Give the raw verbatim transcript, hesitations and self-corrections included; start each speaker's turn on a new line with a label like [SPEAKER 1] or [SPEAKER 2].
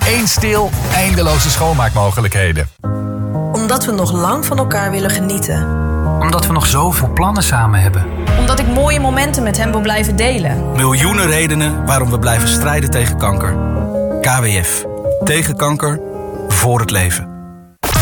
[SPEAKER 1] Eén stil, eindeloze schoonmaakmogelijkheden.
[SPEAKER 2] Omdat we nog lang van elkaar willen genieten.
[SPEAKER 3] Omdat we nog zoveel plannen samen hebben.
[SPEAKER 4] Omdat ik mooie momenten met hem wil blijven delen.
[SPEAKER 5] Miljoenen redenen waarom we blijven strijden tegen kanker. K W F. Tegen kanker. Voor het leven.